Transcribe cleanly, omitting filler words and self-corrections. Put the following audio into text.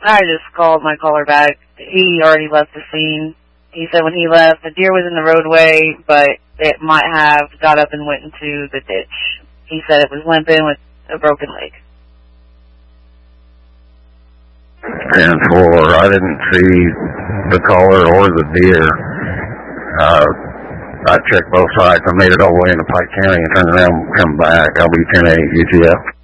I just called my caller back. He already left the scene. He said when he left, the deer was in the roadway, but it might have got up and went into the ditch. He said it was limping with a broken leg. 10-4. I didn't see the caller or the deer. I checked both sides. I made it all the way into Pike County and turned around and come back. I'll be 10-8 UTF.